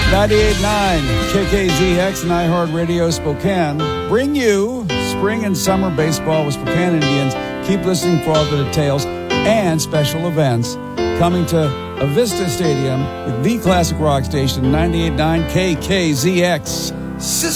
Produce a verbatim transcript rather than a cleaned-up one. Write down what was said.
ninety-eight point nine K K Z X and iHeartRadio Spokane bring you spring and summer baseball with Spokane Indians. Keep listening for all the details and special events coming to Avista Stadium with the classic rock station ninety-eight point nine K K Z X.